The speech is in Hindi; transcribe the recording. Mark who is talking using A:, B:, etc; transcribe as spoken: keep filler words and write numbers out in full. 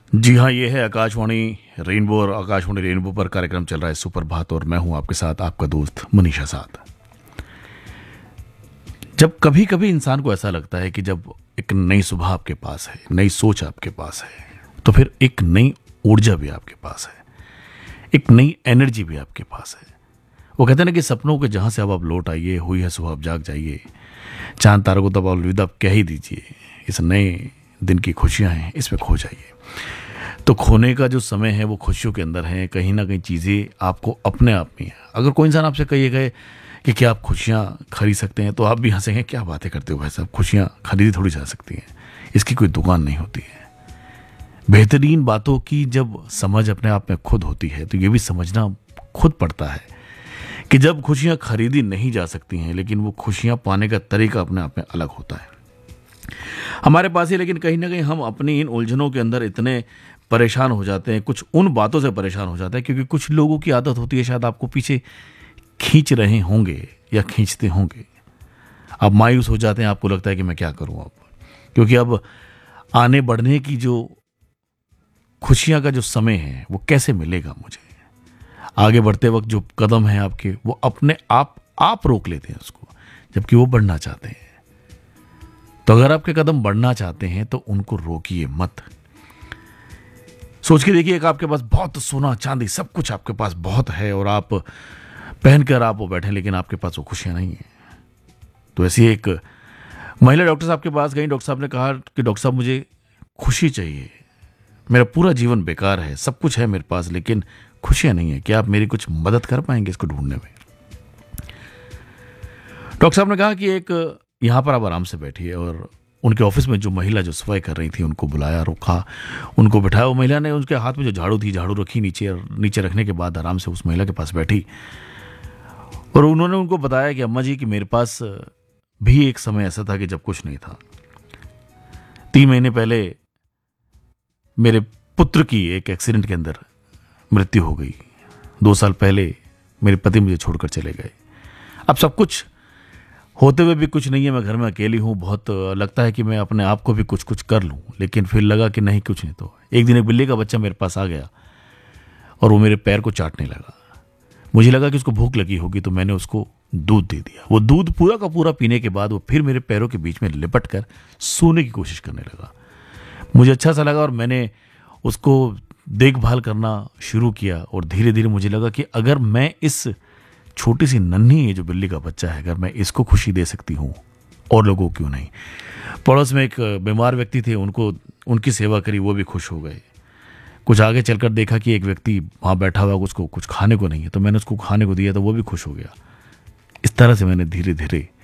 A: जी हाँ, ये है आकाशवाणी रेनबो और आकाशवाणी रेनबो पर कार्यक्रम चल रहा है सुप्रभात और मैं हूं आपके साथ आपका दोस्त मनीषा साथ। जब कभी कभी इंसान को ऐसा लगता है कि जब एक नई सुबह आपके पास है, नई सोच आपके पास है, तो फिर एक नई ऊर्जा भी आपके पास है, एक नई एनर्जी भी आपके पास है। वो कहते हैं ना कि सपनों के जहां से अब आप लौट आइए, हुई है सुबह अब जाग जाइए, चांद तारों को तब अलविदा आप कह ही दीजिए, इस नए दिन की खुशियां हैं इसमें खो जाइए। तो खोने का जो समय है वो खुशियों के अंदर है। कहीं ना कहीं चीज़ें आपको अपने आप में है। अगर कोई इंसान आपसे कहिए गए कि क्या आप खुशियाँ खरीद सकते हैं, तो आप भी हंसेंगे, क्या बातें करते हो भाई साहब, खुशियाँ खरीदी थोड़ी जा सकती हैं, इसकी कोई दुकान नहीं होती है। बेहतरीन बातों की जब समझ अपने आप में खुद होती है तो ये भी समझना खुद पड़ता है कि जब खुशियाँ खरीदी नहीं जा सकती हैं, लेकिन वो खुशियाँ पाने का तरीका अपने आप में अलग होता है हमारे पास ही। लेकिन कहीं ना कहीं हम अपनी इन उलझनों के अंदर इतने परेशान हो जाते हैं, कुछ उन बातों से परेशान हो जाते हैं क्योंकि कुछ लोगों की आदत होती है, शायद आपको पीछे खींच रहे होंगे या खींचते होंगे। आप मायूस हो जाते हैं, आपको लगता है कि मैं क्या करूं अब, क्योंकि अब आने बढ़ने की जो खुशियां का जो समय है वो कैसे मिलेगा मुझे। आगे बढ़ते वक्त जो कदम है आपके, वो अपने आप आप रोक लेते हैं उसको, जबकि वो बढ़ना चाहते हैं। तो अगर आपके कदम बढ़ना चाहते हैं तो उनको रोकिए मत। सोच के देखिए कि आपके पास बहुत सोना चांदी सब कुछ आपके पास बहुत है और आप पहनकर आप वो बैठे, लेकिन आपके पास वो खुशियां नहीं है। तो ऐसी एक महिला डॉक्टर साहब के पास गई। डॉक्टर साहब ने कहा कि डॉक्टर साहब मुझे खुशी चाहिए, मेरा पूरा जीवन बेकार है, सब कुछ है मेरे पास लेकिन खुशियां नहीं है, क्या आप मेरी कुछ मदद कर पाएंगे इसको ढूंढने में। डॉक्टर साहब ने कहा कि एक यहाँ पर आप आराम से बैठिए, और उनके ऑफिस में जो महिला जो सफाई कर रही थी उनको बुलाया, रोका, उनको बिठाया। वो महिला ने उसके हाथ में जो झाड़ू थी, झाड़ू रखी नीचे, और नीचे रखने के बाद आराम से उस महिला के पास बैठी और उन्होंने उनको बताया कि अम्मा जी कि मेरे पास भी एक समय ऐसा था कि जब कुछ नहीं था। तीन महीने पहले मेरे पुत्र की एक एक्सीडेंट के अंदर मृत्यु हो गई। दो साल पहले मेरे पति मुझे छोड़कर चले गए। अब सब कुछ होते हुए भी कुछ नहीं है, मैं घर में अकेली हूँ। बहुत लगता है कि मैं अपने आप को भी कुछ कुछ कर लूँ, लेकिन फिर लगा कि नहीं, कुछ नहीं। तो एक दिन एक बिल्ली का बच्चा मेरे पास आ गया और वो मेरे पैर को चाटने लगा। मुझे लगा कि उसको भूख लगी होगी, तो मैंने उसको दूध दे दिया। वो दूध पूरा का पूरा पीने के बाद वो फिर मेरे पैरों के बीच में लिपट कर सोने की कोशिश करने लगा। मुझे अच्छा सा लगा और मैंने उसको देखभाल करना शुरू किया, और धीरे धीरे मुझे लगा कि अगर मैं इस छोटी सी नन्ही ये जो बिल्ली का बच्चा है, अगर मैं इसको खुशी दे सकती हूँ, और लोगों क्यों नहीं। पड़ोस में एक बीमार व्यक्ति थे, उनको उनकी सेवा करी, वो भी खुश हो गए। कुछ आगे चलकर देखा कि एक व्यक्ति वहाँ बैठा हुआ, उसको कुछ खाने को नहीं है, तो मैंने उसको खाने को दिया, तो वो भी खुश हो गया। इस तरह से मैंने धीरे धीरे